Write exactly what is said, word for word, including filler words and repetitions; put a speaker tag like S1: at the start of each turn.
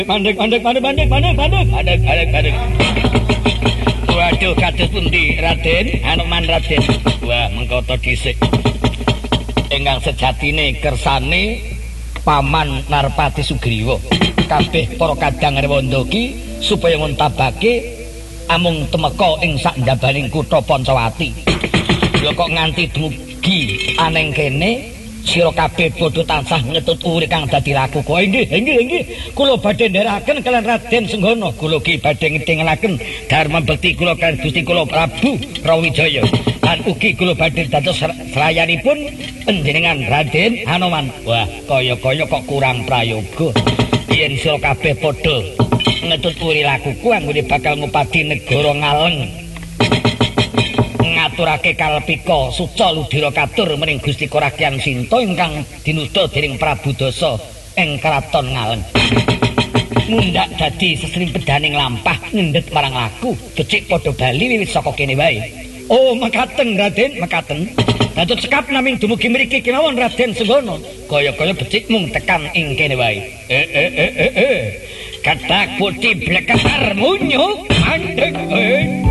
S1: Mandek, mandek, mandek, mandek, mandek, mandek, mandek, mandek, mandek. Waduh, kados pundi Raden? Hanuman Raden. Wah, mengkoto dhisik. Ingkang sejatine kersane Paman Narpati Sugriwa. Kabeh para kadang rewanda ki supaya nguntabake amung temeka ing sak njabaning kutha Pancawati. Lha kok nganti dumugi aneng kene sira kabeh padha tansah ngetut uri kang dadi laku. Kok nggih, nggih, nggih. Kula badhe ndherekaken kalian Raden Senggana. Kula ki badhe ngidengelaken dharma bekti kula kalian Gusti kula Prabu Rawijaya. Lan ugi kula badhe dados serayanipun panjenengan Raden Hanuman. Wah, kaya-kaya kok kurang prayoga. Yen sira kabeh padha ngetut uri lakuku anggone bakal ngupadi negara Ngaleng. Ngaturake kalpika suca ludira katur mening Gusti Korakyan Sinta ingkang dinuda dening Prabu Dasa ing kraton Ngaleng. Mundak dadi sesrimpedaning lampah ngendhet marang laku, becik padha bali wiwit saka kene wae. Oh, mekaten Raden, mekaten. Dados sekap naming dumugi mriki kemawon Raden Senggana. Kaya-kaya becik mung tekan ing kene wae. Eh eh eh eh. eh. Katak putih blekasar munyuk mandek. Eh.